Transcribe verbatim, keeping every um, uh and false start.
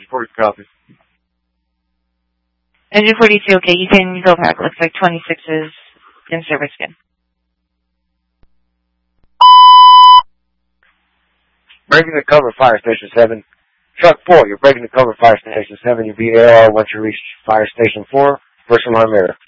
forty copy. Engine forty-two, okay, you can go back. Looks like twenty-six is in service again. Breaking the cover, Fire Station seven. Truck four, you're breaking the cover, Fire Station seven. You'll be A R once you reach Fire Station four. First alarm error.